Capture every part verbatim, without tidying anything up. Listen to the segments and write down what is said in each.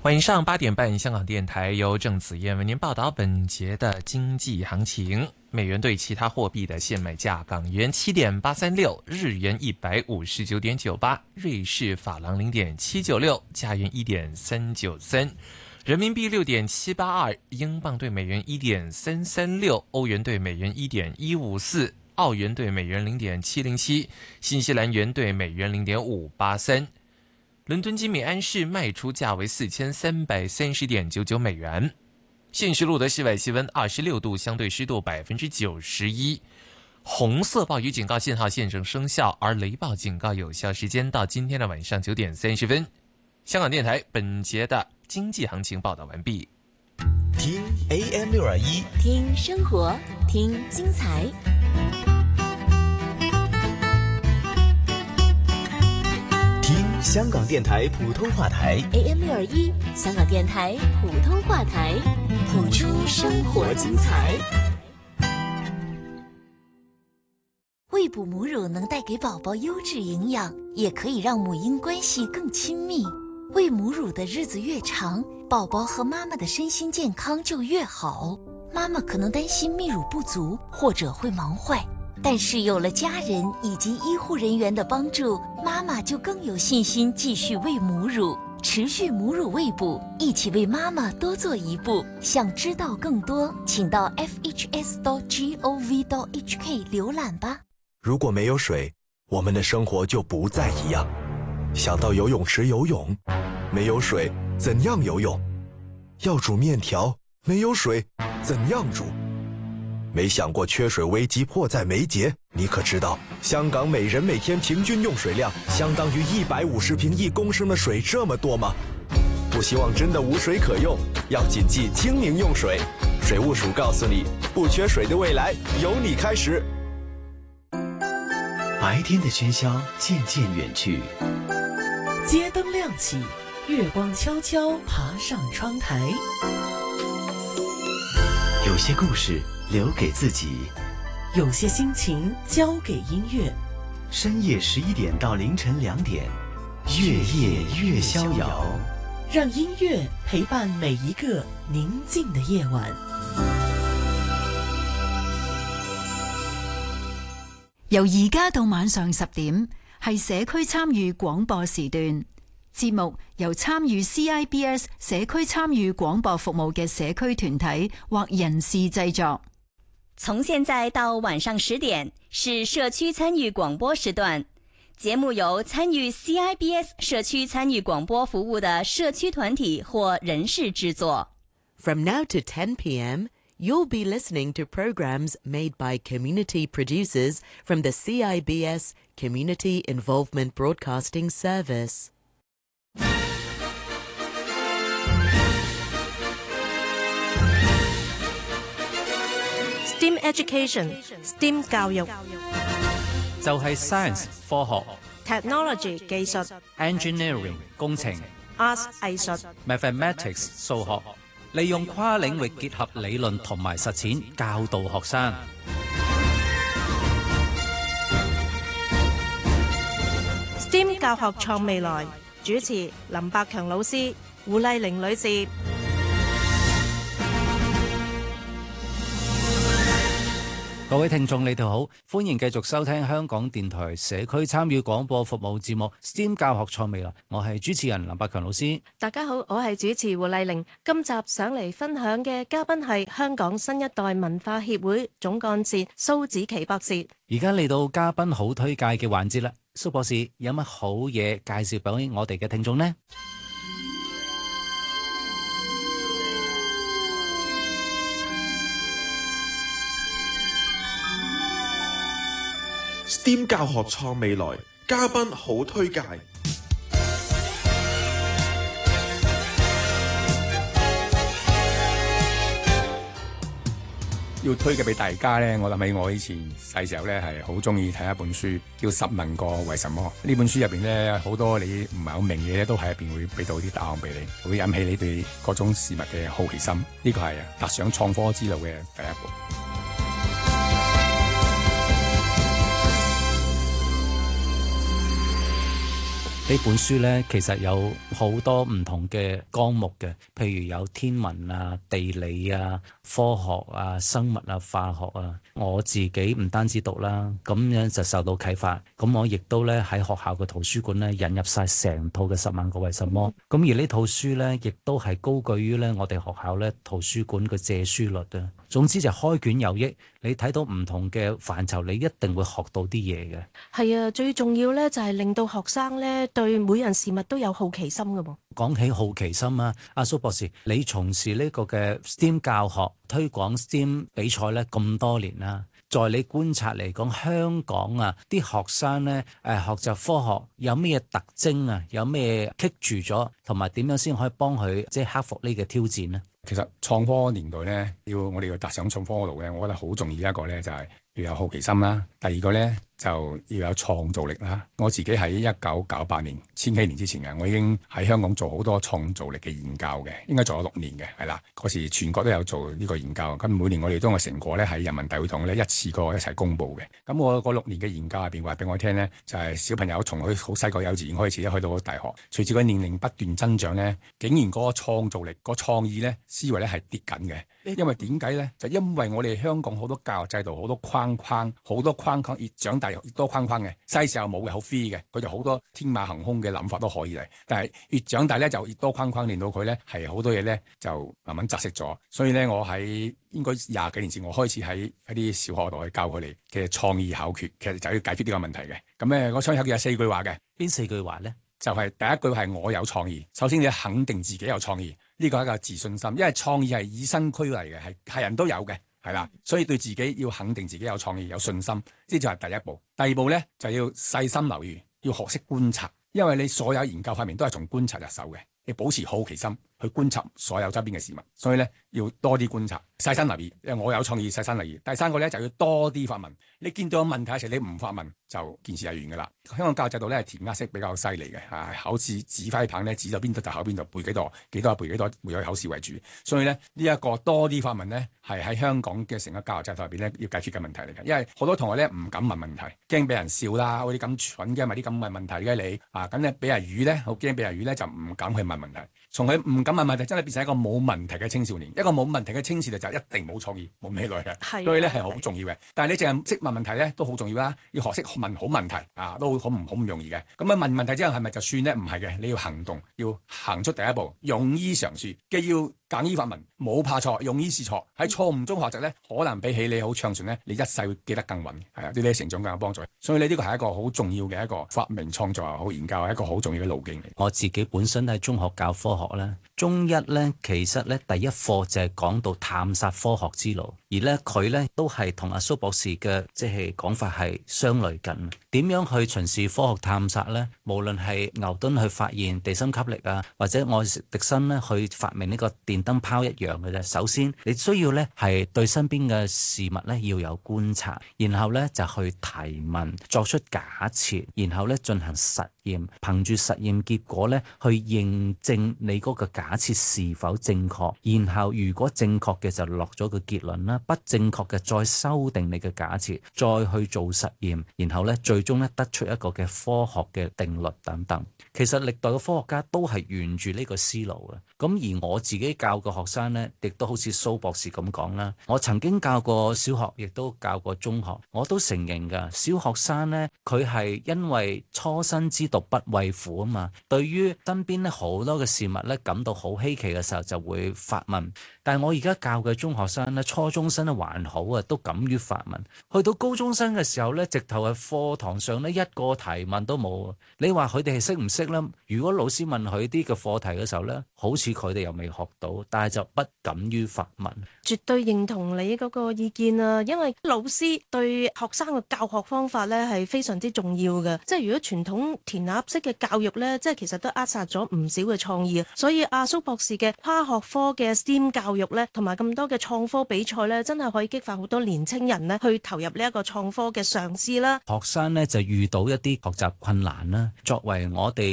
晚上八点半，香港电台由郑子燕为您报道本节的经济行情。美元对其他货币的现买价：港元七点八三六，日元一百五十九点九八，瑞士法郎零点七九六，加元一点三九三，人民币六点七八二，英镑对美元一点三三六，欧元对美元一点一五四，澳元对美元零点七零七，新西兰元对美元零点五八三。伦敦金每安士卖出价为四千三百三十点九九美元。现时录得室外气温二十六度，相对湿度百分之九十一。红色暴雨警告信号现正生效，而雷暴警告有效时间到今天的晚上九点三十分。香港电台本节的经济行情报道完毕。 听 A M 六二一， 听生活，听精彩。 听香港电台普通话台 A M 六二一，香港电台普通话台，谱出生活精彩。喂哺母乳能带给宝宝优质营养，也可以让母婴关系更亲密。喂母乳的日子越长，宝宝和妈妈的身心健康就越好。妈妈可能担心泌乳不足，或者会忙坏。但是有了家人以及医护人员的帮助，妈妈就更有信心继续喂母乳，持续母乳喂哺，一起为妈妈多做一步。想知道更多，请到 f h s dot gov dot h k 浏览吧。 如果没有水，我们的生活就不再一样。想到游泳池游泳，没有水怎样游泳？要煮面条，没有水怎样煮？没想过缺水危机迫在眉睫，你可知道香港每人每天平均用水量相当于一百五十平一公升的水这么多吗？不希望真的无水可用，要谨记精明用水。水务署告诉你，不缺水的未来由你开始。 白天的喧嚣渐渐远去， 街灯亮起，月光悄悄爬上窗台。 有些故事留给自己， 有些心情交给音乐。 深夜十一点到凌晨两点，月夜越逍遥， 让音乐陪伴每一个宁静的夜晚。 由而家到晚上十點，係社區參與廣播時段。節目由參與 C I B S 社區參與廣播服務嘅社區團體或人士製作。 從現在到晚上十點是社區參與廣播時段，節目由參與 C I B S 社區參與廣播服務的社區團體或人士製作。 From now to ten p m, you'll be listening to programs made by community producers from the C I B S Community Involvement Broadcasting Service. STEAM Education STEAM 教育就係 Science 科學、 Technology 技術、 Engineering 工程、 Arts 藝術、 Mathematics 數學，利用跨領域結合理論同埋實踐教導學生。 STEAM 教學創未來，主持林百強老師、胡麗玲女士。 各位聽眾你哋好，歡迎繼續收聽香港電台社區參與廣播服務節目 STEAM 教學創未來，我係主持人林百強老師。 大家好，我係主持胡麗玲。今集上嚟分享嘅嘉賓係香港新一代文化協會總幹事蘇子琪博士。 而家嚟到嘉賓好推介嘅環節啦，蘇博士有乜好嘢介紹俾我哋嘅聽眾呢 ？STEAM 教學創未來，嘉賓好推介。 要推介俾大家呢，我諗起我以前細時候呢係好中意睇一本書，叫《十問個為什麼》。呢本書入邊呢，好多你唔係好明嘅嘢都喺入邊會俾到啲答案俾你，會引起你對各種事物嘅好奇心。呢個係踏上創科之路嘅第一步。 呢本書呢，其實有好多唔同嘅綱目嘅，譬如有天文啊、地理啊、科學啊、生物啊、化學啊。我自己唔單止讀啦，咁樣就受到啟發。咁我亦都咧喺學校嘅圖書館咧引入晒成套嘅十萬個為什麼。咁而呢套書呢，亦都係高居於咧我哋學校咧圖書館嘅借書率啊。總之就開卷有益，你睇到唔同嘅範疇，你一定會學到啲嘢嘅。 係啊，最重要咧就係令到學生咧對每樣事物都有好奇心㗎喎。 講起好奇心啊，阿蘇博士，你從事呢個嘅 S T E A M 教學推廣 S T E A M 比賽咧咁多年啦，在你觀察嚟講，香港啊啲學生咧誒學習科學有咩特徵啊？有咩棘住咗，同埋點樣先可以幫佢即係克服呢個挑戰呢？ 其實創科年代咧，要我哋要踏上創科嗰度咧，我覺得好重要一個咧就係要有好奇心啦。第二個咧就要有創造力啦。我自己喺一九九八年千禧年之前嘅，我已經喺香港做好多創造力嘅研究嘅，應該做咗六年嘅，係啦。嗰時全國都有做呢個研究，咁每年我哋都有成果咧喺人民大會堂咧一次過一齊公佈嘅。咁我嗰六年嘅研究入邊話俾我聽咧，就係、是、小朋友從佢好細個幼稚園開始，一去到大學，隨住佢年齡不斷增長咧，竟然嗰個創造力、嗰個創意咧思維咧係跌緊嘅。因為點解咧？就因為我哋香港好多教育制度好多框框，好多框框越長大越多框框嘅，細時候冇嘅，好 free 嘅，佢就好多天馬行空嘅諗法都可以嚟。但係越長大咧就越多框框，令到佢咧係好多嘢咧就慢慢窒息咗。所以咧我喺應該廿幾年前我開始喺一啲小學度去教佢哋嘅創意考決，其實就要解決呢個問題嘅。咁咧我創意考決有四句話嘅， 邊四句話咧？ 就係第一句係我有創意。首先你要肯定自己有創意，呢個係一個自信心，因為創意係以身俱嚟嘅，係係人都有嘅，係啦。所以對自己要肯定自己有創意、有信心，呢就係第一步。第二步咧就要細心留意，要學識觀察，因為你所有研究方面都係從觀察入手嘅，你保持好奇心去觀察所有周邊嘅事物。所以咧要多啲觀察，細心留意。因為我有創意，細心留意。第三個咧就要多啲發問。你見到有問題嘅時候，你唔發問就件事係完噶啦。香港教育制度咧係填鴨式比較犀利嘅，啊考試指揮棒咧指到邊度就考邊度，背幾多幾多背幾多，會有考試為主。所以咧呢一個多啲發問咧係喺香港嘅成個教育制度入邊咧要解決嘅問題嚟嘅。因為好多同學咧唔敢問問題，驚俾人笑啦，嗰啲咁蠢嘅咪啲咁問問題嘅你啊，咁咧俾人魚咧好驚俾人魚咧就唔敢去問問題。從佢唔敢問問題，真係變成一個冇問題嘅青少年。一個冇問題嘅青少年就一定冇創意、冇未來嘅。所以咧係好重要嘅。但係你淨係識問問題咧都好重要啦。要學識問好問題啊，都好唔好唔容易嘅。咁啊問問題之後係咪就算咧？唔係嘅，你要行動，要行出第一步，勇於嘗試，既要敢於發問，冇怕錯，勇於試錯。喺錯誤中學習咧，可能比起你好暢順咧，你一世會記得更穩，係啊，對你成長更有幫助。所以呢，呢個係一個好重要嘅一個發明創作又好研究係一個好重要嘅路徑嚟。 我自己本身喺中學教科學咧，中一咧其實咧第一課就係講到探索科學之路，而咧佢咧都係同阿蘇博士嘅即係講法係相類近。點樣去巡視科學探索咧？無論係牛頓去發現地心吸力啊，或者愛迪生咧去發明呢個電燈泡一樣嘅啫。首先你需要咧係對身邊嘅事物咧要有觀察，然後咧就去提問，作出假設，然後咧進行實驗，憑住實驗結果咧去認證你嗰個假設是否正確，然後如果正確嘅就落咗個結論啦，不正確嘅再修訂你嘅假設，再去做實驗，然後咧最終咧得出一個嘅科學嘅定律等等。其實歷代嘅科學家都係沿住呢個思路嘅。咁而我自己教嘅學生呢，亦都好似蘇博士咁講啦。我曾經教過小學，亦都教過中學，我都承認㗎。小學生呢，佢係因為初生之犢不畏虎啊嘛。對於身邊咧好多嘅事物咧感到好稀奇嘅時候，就會發問。但係我而家教嘅中學生咧，初中生咧還好啊，都敢於發問。去到高中生嘅時候咧，直頭係課堂上咧一個提問都冇。你話佢哋係識唔識咧？如果老師問佢啲嘅課題嘅時候咧，好似佢哋又未學到，但係就不敢於發問。 絕對認同你嗰個意見啊！因為老師對學生嘅教學方法咧係非常之重要嘅。即係如果傳統填鴨式嘅教育咧，即係其實都扼殺咗唔少嘅創意。所以阿蘇博士嘅跨學科嘅 S T E A M 教育咧，同埋咁多嘅創科比賽咧，真係可以激發好多年青人咧去投入呢一個創科嘅嘗試啦。 學生咧就遇到一啲學習困難啦，作為我哋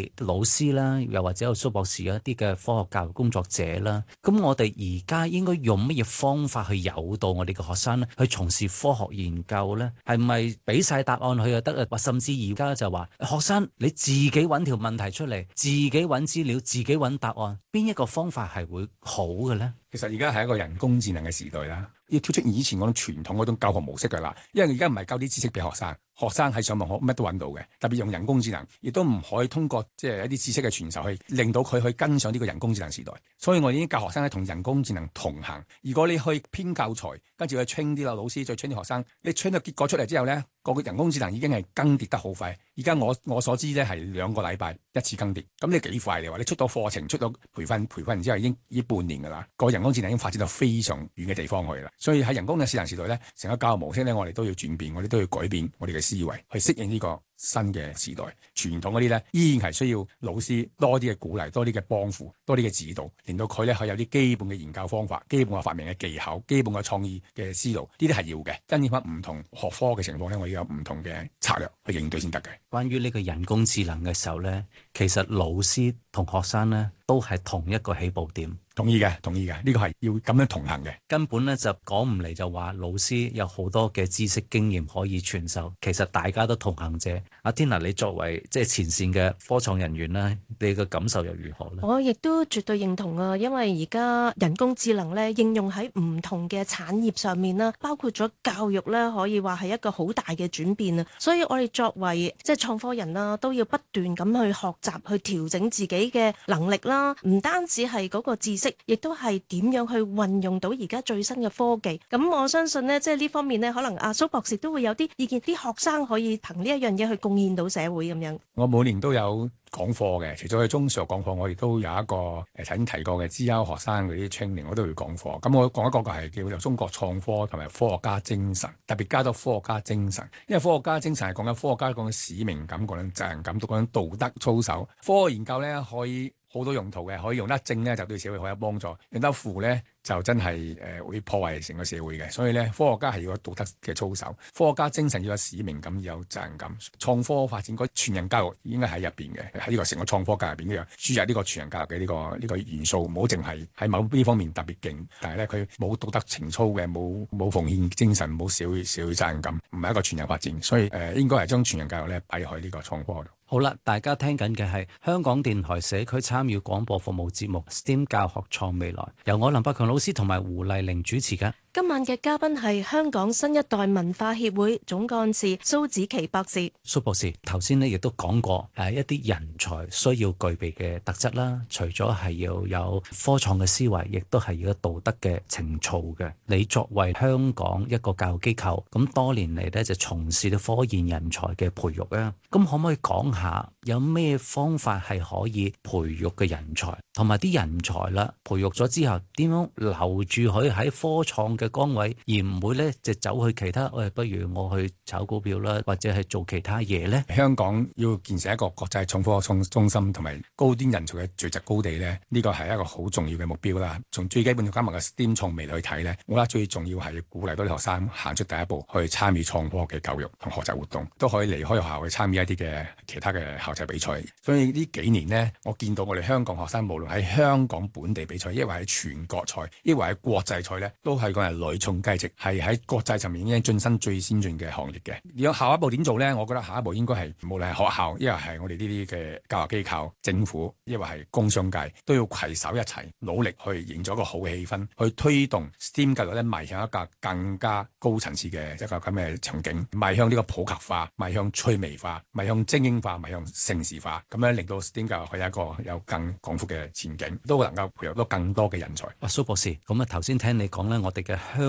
哋老師啦，又或者有蘇博士一啲嘅科學教育工作者啦，咁我哋而家應該用乜嘢方法去誘導我哋嘅學生咧，去從事科學研究咧？係咪俾晒答案佢就得啊？或甚至而家就話學生你自己揾條問題出嚟，自己揾資料，自己揾答案，邊一個方法係會好嘅咧？ 其實而家係一個人工智能嘅時代啦，要跳出以前嗰種傳統嗰種教學模式㗎啦。因為而家唔係教啲知識俾學生，學生喺上網學乜都揾到嘅。特別用人工智能，亦都唔可以通過即係一啲知識嘅傳授去令到佢去跟上呢個人工智能時代。所以我已經教學生咧同人工智能同行。如果你去編教材，跟住去 train 啲老師，再 train 啲學生，你 train 到結果出嚟之後咧，個人工智能已經係更迭得好快。而家我我所知咧係兩個禮拜一次更迭，咁你幾快？你話你出到課程，出到培訓，培訓完之後已經已經半年㗎啦。個人工智能已經發展到非常遠嘅地方去啦。所以喺人工智能時代咧，成個教學模式咧，我哋都要轉變，我哋都要改變我哋嘅思維去適應呢個新嘅時代。傳統嗰啲咧依然係需要老師多啲嘅鼓勵，多啲嘅幫扶，多啲嘅指導，令到佢咧可以有啲基本嘅研究方法、基本嘅發明嘅技巧、基本嘅創意嘅思路，呢啲係要嘅。因應翻唔同學科嘅情況咧，我要有唔同嘅策略去應對先得嘅。 關於呢個人工智能嘅時候咧，其實老師同學生咧都係同一個起步點。 同意嘅，同意嘅，呢個係要咁樣同行嘅。 根本咧就講唔嚟就話老師有好多嘅知識經驗可以傳授，其實大家都同行者。阿 Tina，你作為即係前線嘅科創人員咧，你嘅感受又如何咧？ 我亦都絕對認同啊，因為而家人工智能咧應用喺唔同嘅產業上面啦，包括咗教育咧，可以話係一個好大嘅轉變啊。所以我哋作為即係創科人啦，都要不斷咁去學習，去調整自己嘅能力啦，唔單止係嗰個知識，亦都係點樣去運用到而家最新嘅科技。咁我相信呢，即係呢方面呢，可能阿蘇博士都會有啲意見，啲學生可以憑呢一樣嘢去貢獻到社會咁樣。 我每年都有講課嘅，除咗去中小學講課，我亦都有一個誒曾經提過嘅資優學生嗰啲 training，我都會講課。咁我講一個個係叫做中國創科同埋科學家精神，特別加多科學家精神，因為科學家精神係講緊科學家講緊使命感、講緊責任感、講緊道德操守。科學研究咧可以好多用途嘅，可以用得正咧就對社會好有幫助，用得負咧就真係誒、呃、會破壞成個社會嘅。所以咧，科學家係要有道德嘅操守，科學家精神要有使命感，要有責任感。創科發展嗰全人教育應該喺入邊嘅，喺呢個成個創科教育入邊都要注入呢個全人教育嘅呢、這個呢、這個元素，唔好淨係喺某呢方面特別勁，但係咧佢冇道德情操嘅，冇冇奉獻精神，冇社會社會責任感，唔係一個全人發展。所以誒、呃，應該係將全人教育咧擺入去呢個創科度。 好啦，大家聽緊嘅係香港電台社區參與廣播服務節目 S T E M 教學創未來，由我林百強老師同埋胡麗玲主持嘅。 今晚嘅嘉賓係香港新一代文化協會總幹事蘇紫棋博士。 蘇博士頭先呢亦都講過誒一啲人才需要具備嘅特質啦，除咗係要有科創嘅思維，亦都係要有道德嘅情操嘅。你作為香港一個教育機構，咁多年嚟呢就從事咗科研人才嘅培育啊，咁可唔可以講下有咩方法係可以培育嘅人才，同埋啲人才啦培育咗之後點樣留住佢喺科創嘅崗位，而唔會咧就走去其他，喂、哎，不如我去炒股票啦，或者係做其他嘢咧。 香港要建成一個國際創科創中心同埋高端人才嘅聚集高地咧，呢個係一個好重要嘅目標啦。從最基本嘅加埋嘅 S T E M 創未來去睇咧，我覺得最重要係要鼓勵多啲學生行出第一步，去參與創科嘅教育同學習活動，都可以離開學校去參與一啲嘅其他嘅校際比賽。所以呢幾年呢，我見到我哋香港學生無論喺香港本地比賽，抑或係全國賽，抑或係國際賽咧，都係講係屢創佳績，係喺國際層面已經晉身最先進嘅行業嘅。如果下一步點做咧？我覺得下一步應該係無論係學校，抑或係我哋呢啲嘅教育機構、政府，抑或係工商界，都要攜手一齊努力去營造一個好嘅氣氛，去推動 S T E M 教育咧邁向一個更加高層次嘅一個咁嘅場景，邁向呢個普及化，邁向趣味化，邁向精英化，邁向城市化，咁樣令到 S T E M 教育係一個有更廣闊嘅前景，都能夠培育到更多嘅人才。 哇，蘇博士，咁啊頭先聽你講咧，我哋嘅香